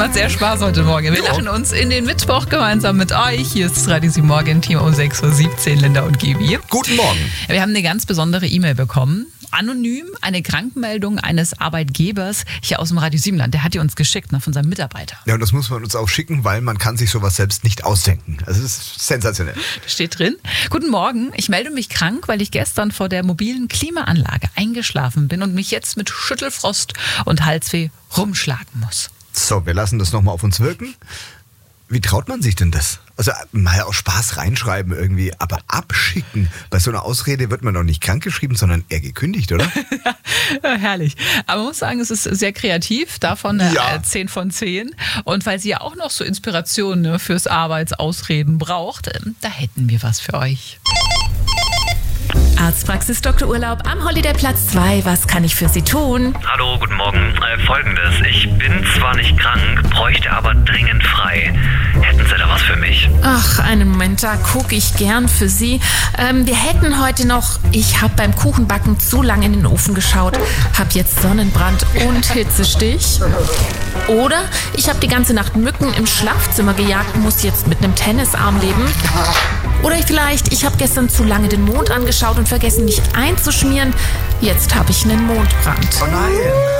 macht sehr Spaß heute Morgen. Wir lachen uns in den Mittwoch gemeinsam mit euch. Hier ist das Radio 7 Morgen Team um 6.17 Uhr, Linda und Gibi. Guten Morgen. Wir haben eine ganz besondere E-Mail bekommen. Anonym, eine Krankmeldung eines Arbeitgebers hier aus dem Radio 7 Land. Der hat die uns geschickt, von seinem Mitarbeiter. Ja, und das muss man uns auch schicken, weil man kann sich sowas selbst nicht ausdenken. Also es ist sensationell. Steht drin. Guten Morgen, ich melde mich krank, weil ich gestern vor der mobilen Klimaanlage eingeschlafen bin und mich jetzt mit Schüttelfrost und Halsweh rumschlagen muss. So, wir lassen das nochmal auf uns wirken. Wie traut man sich denn das? Also mal aus Spaß reinschreiben irgendwie, aber abschicken. Bei so einer Ausrede wird man doch nicht krankgeschrieben, sondern eher gekündigt, oder? Ja, herrlich. Aber man muss sagen, es ist sehr kreativ, davon 10 von 10. Und weil sie ja auch noch so Inspiration fürs Arbeitsausreden braucht, da hätten wir was für euch. Arztpraxis Dr. Urlaub am Holidayplatz 2. Was kann ich für Sie tun? Hallo, guten Morgen. Folgendes. Ich bin zwar nicht krank, bräuchte aber dringend frei. Hätten Sie da was für mich? Ach, einen Moment, da gucke ich gern für Sie. Wir hätten heute noch, ich habe beim Kuchenbacken zu lange in den Ofen geschaut, habe jetzt Sonnenbrand und Hitzestich. Oder ich habe die ganze Nacht Mücken im Schlafzimmer gejagt, muss jetzt mit einem Tennisarm leben. Oder vielleicht, ich habe gestern zu lange den Mond angeschaut und vergessen, mich einzuschmieren. Jetzt habe ich einen Mondbrand. Oh nein.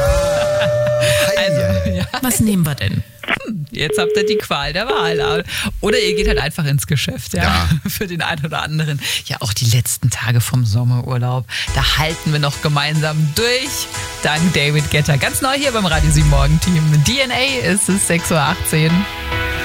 Was nehmen wir denn? Jetzt habt ihr die Qual der Wahl. Oder ihr geht halt einfach ins Geschäft, ja. Für den einen oder anderen. Ja, auch die letzten Tage vom Sommerurlaub, da halten wir noch gemeinsam durch. Dank David Guetta. Ganz neu hier beim Radio 7 Morgen Team. DNA ist es 6.18 Uhr.